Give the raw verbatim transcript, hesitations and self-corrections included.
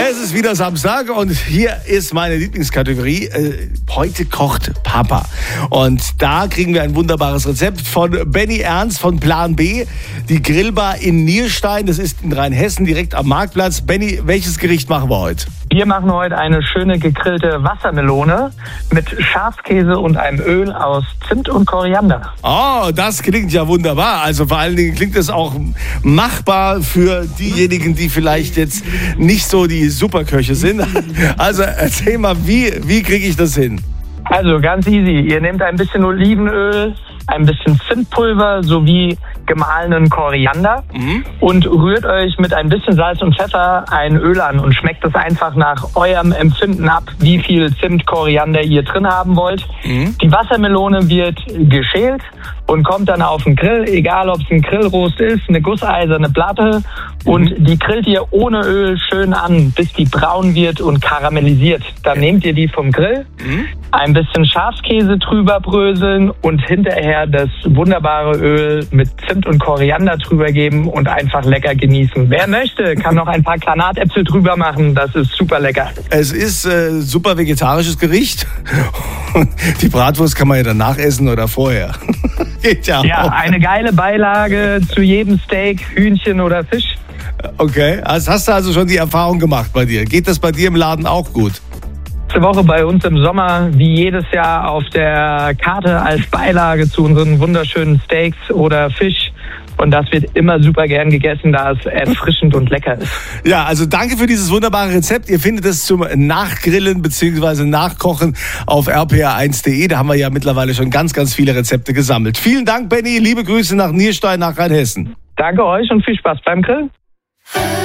Es ist wieder Samstag und hier ist meine Lieblingskategorie. Äh, heute kocht Papa. Und da kriegen wir ein wunderbares Rezept von Benny Ernst von Plan B. Die Grillbar in Nierstein, das ist in Rheinhessen, direkt am Marktplatz. Benny, welches Gericht machen wir heute? Wir machen heute eine schöne gegrillte Wassermelone mit Schafskäse und einem Öl aus Zimt und Koriander. Oh, das klingt ja wunderbar. Also vor allen Dingen klingt es auch machbar für diejenigen, die vielleicht jetzt nicht so die Superköche sind. Also erzähl mal, wie, wie kriege ich das hin? Also ganz easy. Ihr nehmt ein bisschen Olivenöl, ein bisschen Zimtpulver sowie gemahlenen Koriander mhm. und rührt euch mit ein bisschen Salz und Pfeffer ein Öl an und schmeckt es einfach nach eurem Empfinden ab, wie viel Zimt, Koriander ihr drin haben wollt. Mhm. Die Wassermelone wird geschält und kommt dann auf den Grill, egal ob es ein Grillrost ist, eine gusseiserne Platte mhm. und die grillt ihr ohne Öl schön an, bis die braun wird und karamellisiert. Dann nehmt ihr die vom Grill, mhm. ein bisschen Schafskäse drüber bröseln und hinterher das wunderbare Öl mit Zimt und Koriander drüber geben und einfach lecker genießen. Wer möchte, kann noch ein paar Granatäpfel drüber machen. Das ist super lecker. Es ist äh, super vegetarisches Gericht. Die Bratwurst kann man ja danach essen oder vorher. Geht ja auch. Ja, eine geile Beilage zu jedem Steak, Hühnchen oder Fisch. Okay, also hast du also schon die Erfahrung gemacht bei dir. Geht das bei dir im Laden auch gut? Letzte Woche bei uns im Sommer, wie jedes Jahr, auf der Karte als Beilage zu unseren wunderschönen Steaks oder Fisch. Und das wird immer super gern gegessen, da es erfrischend und lecker ist. Ja, also danke für dieses wunderbare Rezept. Ihr findet es zum Nachgrillen bzw. Nachkochen auf r p r eins punkt d e. Da haben wir ja mittlerweile schon ganz, ganz viele Rezepte gesammelt. Vielen Dank, Benny. Liebe Grüße nach Nierstein, nach Rheinhessen. Danke euch und viel Spaß beim Grillen.